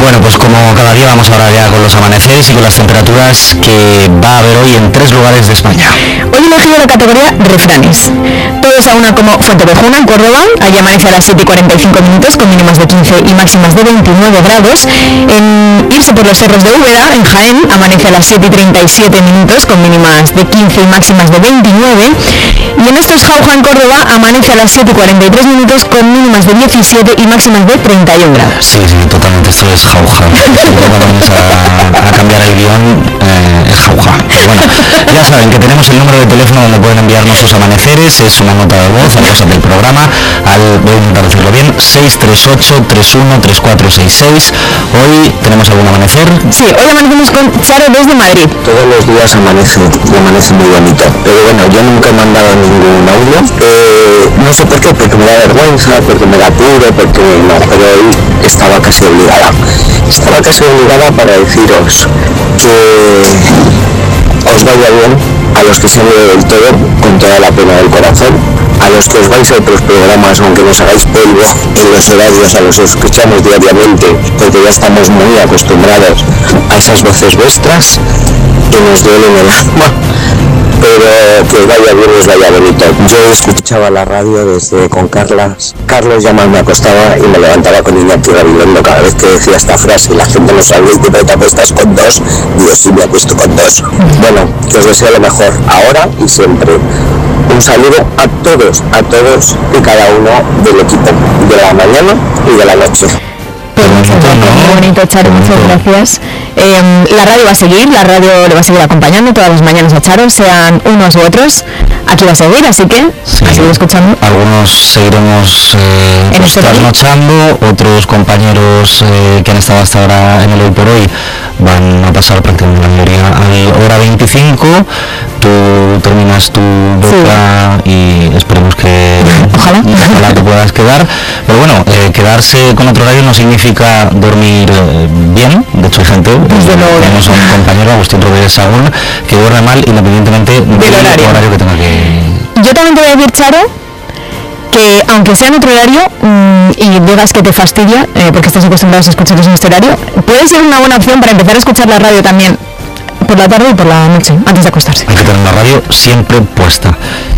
Bueno, pues como cada día vamos ahora ya con los amaneceres y con las temperaturas que va a haber hoy en 3 lugares de España. Hoy he elegido la categoría refranes. Todos a una como Fuentevejuna, en Córdoba. Allí amanece a las 7:45 con mínimas de 15 y máximas de 29 grados. En Irse por los Cerros de Úbeda, en Jaén, amanece a las 7:37 con mínimas de 15 y máximas de 29. Y en Estos Jauja, en Córdoba, amanece a las 7:43 con mínimas de 17 y máximas de 31 grados. Sí, totalmente, esto es Jauja. Vamos a cambiar el guión, es Jauja. Bueno, ya saben que tenemos el número de teléfono donde pueden enviarnos sus amaneceres, es una nota de voz, al WhatsApp del programa, voy a intentar decirlo bien, 638-313466. Hoy tenemos algún amanecer. Sí, hoy amanecemos con Charo desde Madrid. Todos los días amanece muy bonito, pero bueno, yo nunca he mandado ningún audio, no sé por qué, porque me da vergüenza, porque me da apuro, porque no, pero hoy estaba casi obligada para deciros que os vaya bien a los que se han ido del todo, con toda la pena del corazón, a los que os vais a otros programas, aunque nos hagáis polvo en los horarios a los que escuchamos diariamente, porque ya estamos muy acostumbrados a esas voces vuestras que nos duelen el alma, pero que os vaya bien, os vaya bonito. Yo escuchaba la radio desde con Carlos ya me acostaba y me levantaba con Iñaki Gabilondo cada vez que decía esta frase y la gente no sabía y te acuestas con dos. Digo, sí, me acuesto con dos. Bueno, que os deseo lo mejor ahora y siempre. Un saludo a todos y cada uno del equipo de la mañana y de la noche. Muy bonito, Charo, muchas gracias. La radio va a seguir, le va a seguir acompañando todas las mañanas a Charo, sean unos u otros. Aquí va a seguir, así que a seguir escuchando. Algunos seguiremos trasnochando, otros compañeros que han estado hasta ahora en el Hoy por Hoy van a pasar prácticamente la mayoría a la hora 25. Tú terminas tu boca y esperemos que ojalá te puedas quedar, pero bueno, quedarse con otro horario no significa dormir bien. De hecho hay gente, tenemos a un compañero, Agustín Rodríguez Sagún, que duerme mal independientemente del horario que tenga que... Yo también te voy a decir, Charo, que aunque sea en otro horario y digas que te fastidia porque estás acostumbrados a escucharlos en este horario, puede ser una buena opción para empezar a escuchar la radio también por la tarde y por la noche, antes de acostarse. Hay que tener la radio siempre puesta.